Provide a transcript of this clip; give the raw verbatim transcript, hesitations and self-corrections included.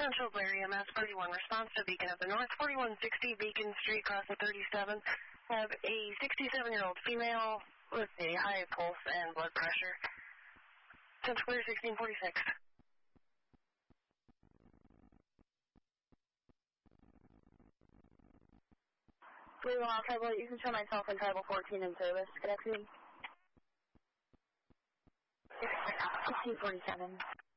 Central Blair E M S forty-one, response to Beacon of the North, forty-one sixty Beacon Street, cross the thirty-seven. Have a sixty-seven-year-old female with a high pulse and blood pressure. Central Blair sixteen forty-six. Blue Hawk, Tribal, you can show myself in Tribal fourteen in service. Good afternoon. sixteen forty-seven.